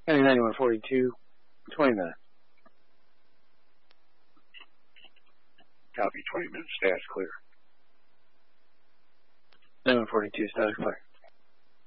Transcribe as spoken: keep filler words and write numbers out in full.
County ninety-one forty-two, twenty minutes. Copy, twenty minutes, status clear. ninety-one forty-two, status clear.